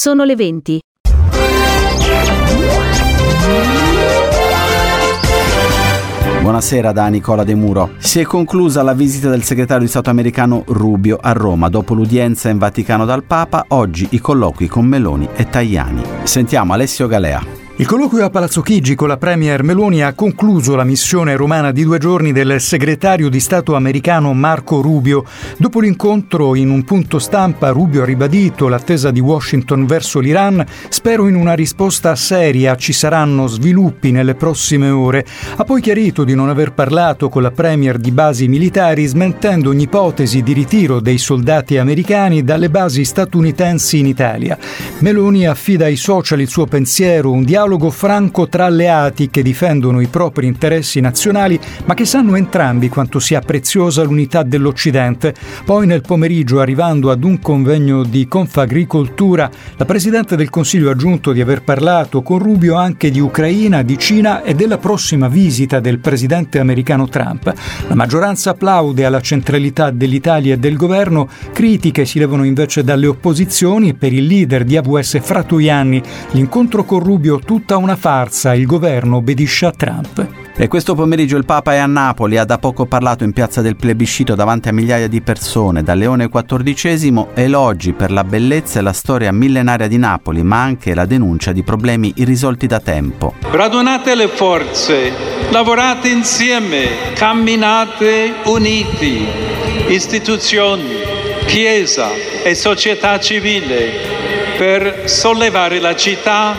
Sono le 20. Buonasera da Nicola De Muro. Si è conclusa la visita del segretario di Stato americano Rubio a Roma. Dopo l'udienza in Vaticano dal Papa, oggi i colloqui con Meloni e Tajani. Sentiamo Alessio Galea. Il colloquio a Palazzo Chigi con la premier Meloni ha concluso la missione romana di 2 giorni del segretario di Stato americano Marco Rubio. Dopo l'incontro, in un punto stampa, Rubio ha ribadito l'attesa di Washington verso l'Iran. Spero in una risposta seria, ci saranno sviluppi nelle prossime ore. Ha poi chiarito di non aver parlato con la premier di basi militari, smentendo ogni ipotesi di ritiro dei soldati americani dalle basi statunitensi in Italia. Meloni affida ai social il suo pensiero, un dialogo franco tra alleati che difendono i propri interessi nazionali, ma che sanno entrambi quanto sia preziosa l'unità dell'Occidente. Poi nel pomeriggio, arrivando ad un convegno di Confagricoltura, la Presidente del Consiglio ha aggiunto di aver parlato con Rubio anche di Ucraina, di Cina e della prossima visita del presidente americano Trump. La maggioranza applaude alla centralità dell'Italia e del governo, critiche si levano invece dalle opposizioni. Per il leader di AVS Fratoianni, l'incontro con Rubio tutta una farsa, il governo obbedisce a Trump. E questo pomeriggio il Papa è a Napoli, ha da poco parlato in piazza del Plebiscito davanti a migliaia di persone. Da Leone XIV elogi per la bellezza e la storia millenaria di Napoli, ma anche la denuncia di problemi irrisolti da tempo. Radunate le forze, lavorate insieme, camminate uniti, istituzioni, Chiesa e società civile, per sollevare la città,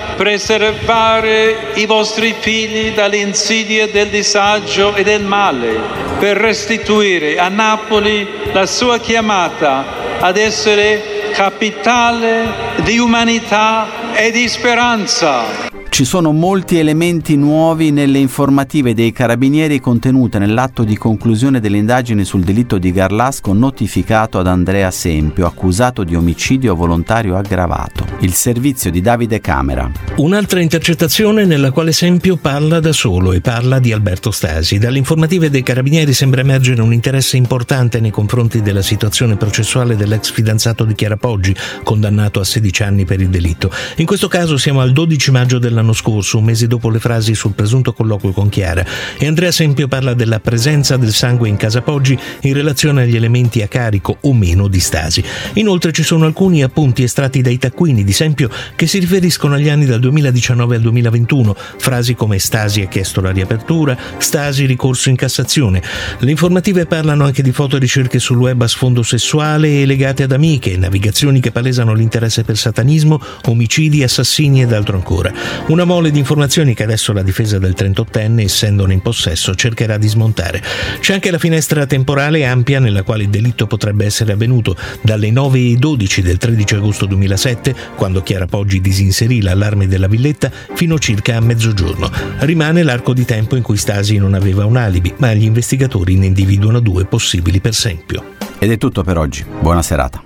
preservare i vostri figli dalle insidie del disagio e del male, per restituire a Napoli la sua chiamata ad essere capitale di umanità e di speranza. Ci sono molti elementi nuovi nelle informative dei carabinieri contenute nell'atto di conclusione delle indagini sul delitto di Garlasco notificato ad Andrea Sempio, accusato di omicidio volontario aggravato. Il servizio di Davide Camera. Un'altra intercettazione nella quale Sempio parla da solo e parla di Alberto Stasi. Dalle informative dei carabinieri sembra emergere un interesse importante nei confronti della situazione processuale dell'ex fidanzato di Chiara Poggi, condannato a 16 anni per il delitto. In questo caso siamo al 12 maggio dell'anno scorso, un mese dopo le frasi sul presunto colloquio con Chiara, e Andrea Sempio parla della presenza del sangue in casa Poggi in relazione agli elementi a carico o meno di Stasi. Inoltre ci sono alcuni appunti estratti dai taccuini di Sempio che si riferiscono agli anni dal 2019 al 2021, frasi come Stasi ha chiesto la riapertura, Stasi ricorso in Cassazione. Le informative parlano anche di fotoricerche sul web a sfondo sessuale e legate ad amiche, navigazioni che palesano l'interesse per satanismo, omicidi, assassini ed altro ancora. Una mole di informazioni che adesso la difesa del 38enne, essendone in possesso, cercherà di smontare. C'è anche la finestra temporale ampia nella quale il delitto potrebbe essere avvenuto dalle 9:12 del 13 agosto 2007, quando Chiara Poggi disinserì l'allarme della villetta, fino circa a mezzogiorno. Rimane l'arco di tempo in cui Stasi non aveva un alibi, ma gli investigatori ne individuano 2 possibili per Sempio. Ed è tutto per oggi. Buona serata.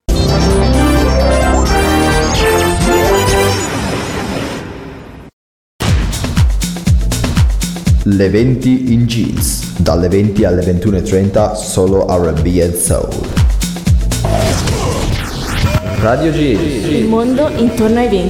Le 20 in jeans, dalle 20 alle 21:30 solo R&B and Soul. Radio G. Il mondo intorno ai 20.